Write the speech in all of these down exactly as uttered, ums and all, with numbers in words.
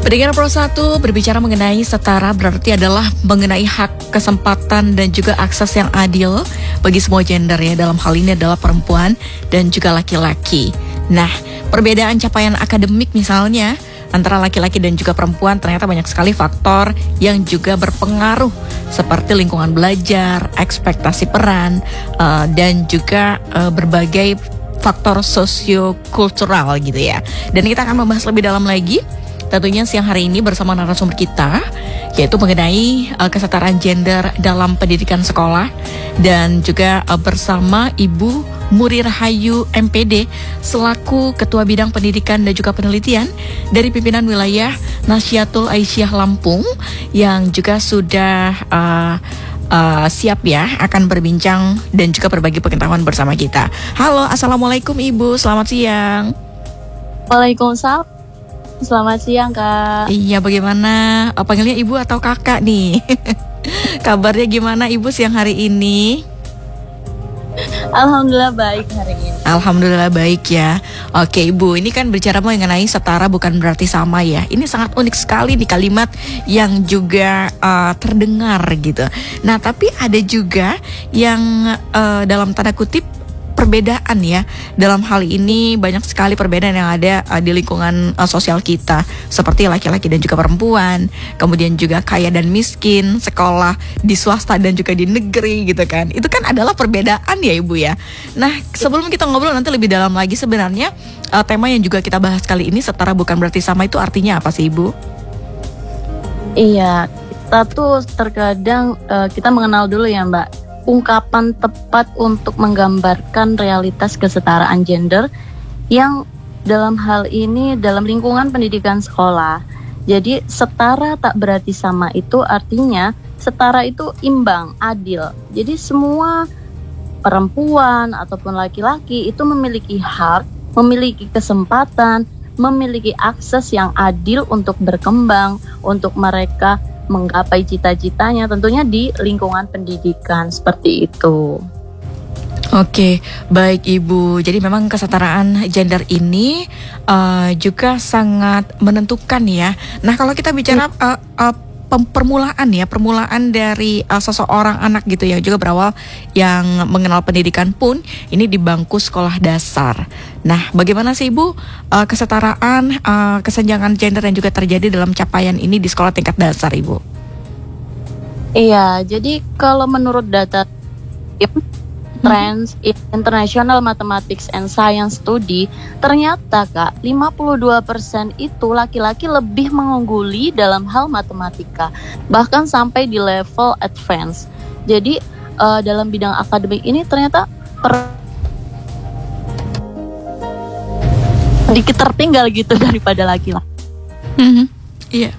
Pendengar Pro satu berbicara mengenai setara berarti adalah mengenai hak, kesempatan dan juga akses yang adil bagi semua gender ya. Dalam hal ini adalah perempuan dan juga laki-laki. Nah, perbedaan capaian akademik misalnya antara laki-laki dan juga perempuan ternyata banyak sekali faktor yang juga berpengaruh seperti lingkungan belajar, ekspektasi peran, uh, dan juga uh, berbagai faktor sosiokultural gitu ya. Dan kita akan membahas lebih dalam lagi tentunya siang hari ini bersama narasumber kita, yaitu mengenai uh, kesetaraan gender dalam pendidikan sekolah, dan juga uh, bersama Ibu Muri Rahayu M P D selaku Ketua Bidang Pendidikan dan juga Penelitian dari Pimpinan Wilayah Nasyatul Aisyah Lampung, yang juga sudah uh, uh, siap ya akan berbincang dan juga berbagi pengetahuan bersama kita. Halo, Assalamualaikum Ibu, selamat siang. Waalaikumsalam. Selamat siang, Kak. Iya, bagaimana? Oh, panggilnya Ibu atau Kakak nih? Kabarnya gimana Ibu siang hari ini? Alhamdulillah baik hari ini. Alhamdulillah baik ya. Oke Ibu, ini kan bicara mengenai setara bukan berarti sama ya. Ini sangat unik sekali di kalimat yang juga uh, terdengar gitu. Nah, tapi ada juga yang uh, dalam tanda kutip perbedaan ya. Dalam hal ini banyak sekali perbedaan yang ada uh, di lingkungan uh, sosial kita, seperti laki-laki dan juga perempuan, kemudian juga kaya dan miskin, sekolah di swasta dan juga di negeri gitu kan. Itu kan adalah perbedaan ya Ibu ya. Nah, sebelum kita ngobrol nanti lebih dalam lagi, sebenarnya uh, tema yang juga kita bahas kali ini, setara bukan berarti sama, itu artinya apa sih Ibu? Iya, kita tuh terkadang uh, kita mengenal dulu ya Mbak, ungkapan tepat untuk menggambarkan realitas kesetaraan gender yang dalam hal ini dalam lingkungan pendidikan sekolah. Jadi setara tak berarti sama itu artinya setara itu imbang, adil. Jadi semua perempuan ataupun laki-laki itu memiliki hak, memiliki kesempatan, memiliki akses yang adil untuk berkembang, untuk mereka menggapai cita-citanya tentunya di lingkungan pendidikan seperti itu. Oke, baik Ibu. Jadi memang kesetaraan gender ini uh, juga sangat menentukan ya. Nah, kalau kita bicara uh, uh, permulaan ya, permulaan dari uh, seseorang anak gitu ya, juga berawal yang mengenal pendidikan pun ini di bangku sekolah dasar. Nah, bagaimana sih Ibu uh, kesetaraan, uh, kesenjangan gender yang juga terjadi dalam capaian ini di sekolah tingkat dasar Ibu? Iya, jadi kalau menurut data Trends in International Mathematics and Science Study, ternyata Kak, lima puluh dua persen itu laki-laki lebih mengungguli dalam hal matematika, bahkan sampai di level advance. Jadi uh, dalam bidang akademik ini ternyata per- sedikit tertinggal gitu daripada laki-laki. Mm-hmm. Iya.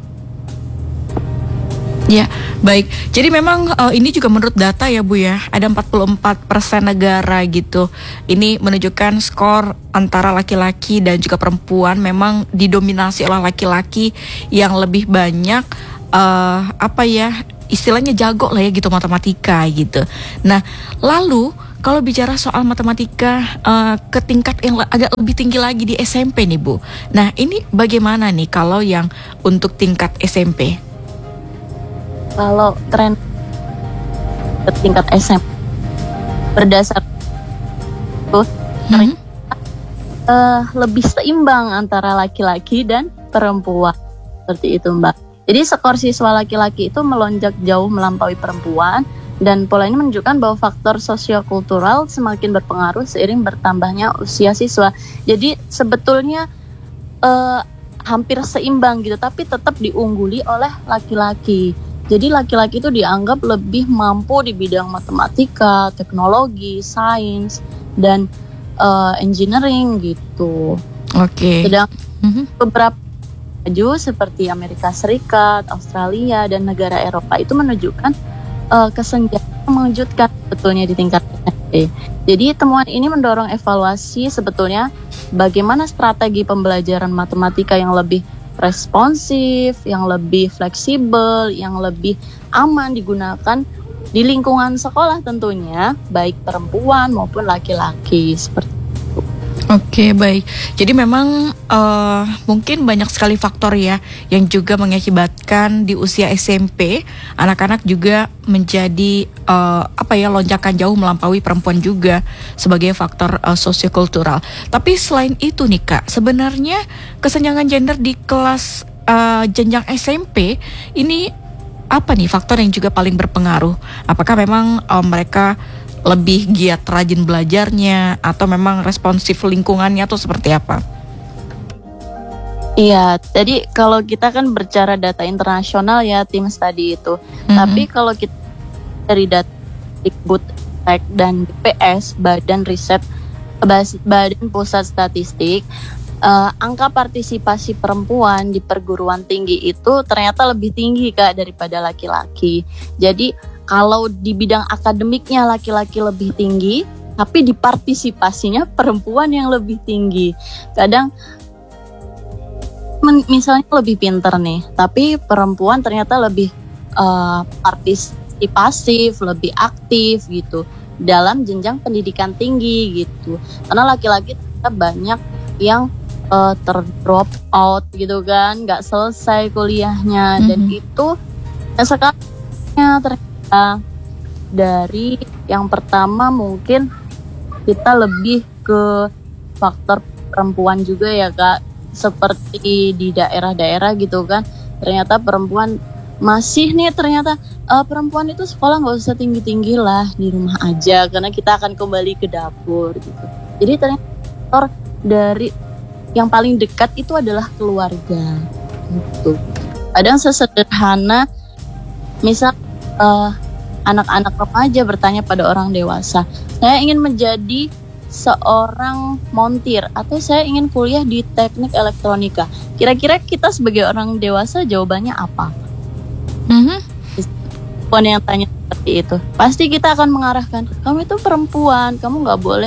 Ya, baik. Jadi memang uh, ini juga menurut data ya Bu ya, ada empat puluh empat persen negara gitu. Ini menunjukkan skor antara laki-laki dan juga perempuan memang didominasi oleh laki-laki yang lebih banyak uh, apa ya, istilahnya jago lah ya gitu matematika gitu. Nah, lalu kalau bicara soal matematika uh, ke tingkat yang agak lebih tinggi lagi di S M P nih Bu. Nah, ini bagaimana nih kalau yang untuk tingkat S M P? Kalau tren ke tingkat S M P berdasar itu hmm. uh, lebih seimbang antara laki-laki dan perempuan, seperti itu Mbak. Jadi skor siswa laki-laki itu melonjak jauh melampaui perempuan, dan pola ini menunjukkan bahwa faktor sosiokultural semakin berpengaruh seiring bertambahnya usia siswa. Jadi sebetulnya uh, hampir seimbang gitu, tapi tetap diungguli oleh laki-laki. Jadi laki-laki itu dianggap lebih mampu di bidang matematika, teknologi, sains, dan uh, engineering gitu. Oke. Okay. Sedang mm-hmm. beberapa maju seperti Amerika Serikat, Australia, dan negara Eropa itu menunjukkan uh, kesenjangan mengejutkan sebetulnya di tingkat S M P. Jadi temuan ini mendorong evaluasi sebetulnya bagaimana strategi pembelajaran matematika yang lebih responsif, yang lebih fleksibel, yang lebih aman digunakan di lingkungan sekolah tentunya, baik perempuan maupun laki-laki seperti itu. Oke, baik. Jadi memang eh, mungkin banyak sekali faktor ya yang juga mengakibatkan di usia S M P anak-anak juga menjadi eh, apa ya lonjakan jauh melampaui perempuan juga sebagai faktor eh, sosiokultural. Tapi selain itu nih Kak, sebenarnya kesenjangan gender di kelas eh, jenjang S M P ini apa nih faktor yang juga paling berpengaruh? Apakah memang eh, mereka lebih giat rajin belajarnya atau memang responsif lingkungannya atau seperti apa? Iya, jadi kalau kita kan bercara data internasional ya tim studi itu. Mm-hmm. Tapi kalau kita dari data Dikbudristek dan B P S, Badan Riset Badan Pusat Statistik, uh, angka partisipasi perempuan di perguruan tinggi itu ternyata lebih tinggi Kak daripada laki-laki. Jadi kalau di bidang akademiknya laki-laki lebih tinggi, tapi di partisipasinya perempuan yang lebih tinggi. Kadang men- misalnya lebih pinter nih, tapi perempuan ternyata lebih uh, partisipasif, lebih aktif gitu dalam jenjang pendidikan tinggi gitu. Karena laki-laki ternyata banyak yang uh, terdrop out gitu kan, nggak selesai kuliahnya. Mm-hmm. Dan itu ya sekarang ternyata dari yang pertama mungkin kita lebih ke faktor perempuan juga ya Kak, seperti di daerah-daerah gitu kan, ternyata perempuan masih nih ternyata uh, perempuan itu sekolah nggak usah tinggi-tinggi lah, di rumah aja karena kita akan kembali ke dapur gitu. Jadi ternyata faktor dari yang paling dekat itu adalah keluarga gitu. Kadang sesederhana misal uh, anak-anak remaja bertanya pada orang dewasa, saya ingin menjadi seorang montir atau saya ingin kuliah di teknik elektronika. Kira-kira kita sebagai orang dewasa jawabannya apa? Mm-hmm. Perempuan yang tanya seperti itu, pasti kita akan mengarahkan, kamu itu perempuan, kamu nggak boleh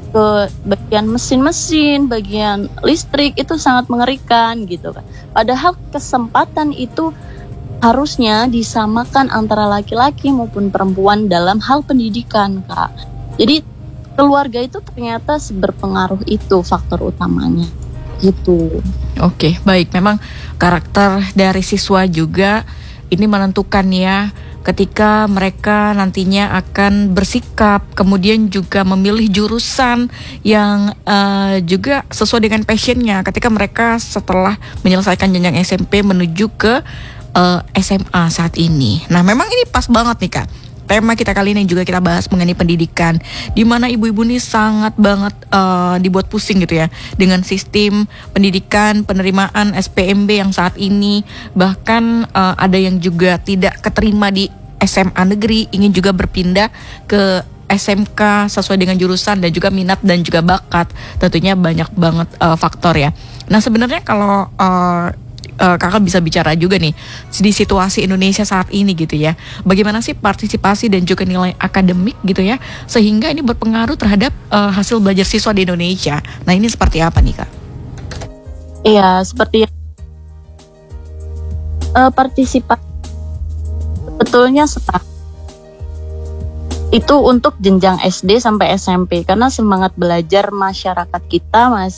ke bagian mesin-mesin, bagian listrik, itu sangat mengerikan gitu kan. Padahal kesempatan itu harusnya disamakan antara laki-laki maupun perempuan dalam hal pendidikan Kak. Jadi keluarga itu ternyata berpengaruh, itu faktor utamanya gitu. Oke, baik. Memang karakter dari siswa juga ini menentukan ya ketika mereka nantinya akan bersikap, kemudian juga memilih jurusan yang uh, juga sesuai dengan passionnya ketika mereka setelah menyelesaikan jenjang S M P menuju ke uh, S M A saat ini. Nah, memang ini pas banget nih Kak. Tema kita kali ini juga kita bahas mengenai pendidikan, di mana ibu-ibu ini sangat banget uh, dibuat pusing gitu ya dengan sistem pendidikan penerimaan S P M B yang saat ini. Bahkan uh, ada yang juga tidak keterima di S M A negeri, ingin juga berpindah ke S M K sesuai dengan jurusan dan juga minat dan juga bakat. Tentunya banyak banget uh, faktor ya. Nah, sebenarnya kalau uh, Uh, kakak bisa bicara juga nih di situasi Indonesia saat ini gitu ya, bagaimana sih partisipasi dan juga nilai akademik gitu ya, sehingga ini berpengaruh terhadap uh, hasil belajar siswa di Indonesia. Nah, ini seperti apa nih Kak? Iya, seperti uh, partisipasi sebetulnya sepak itu untuk jenjang S D sampai S M P, karena semangat belajar masyarakat kita masih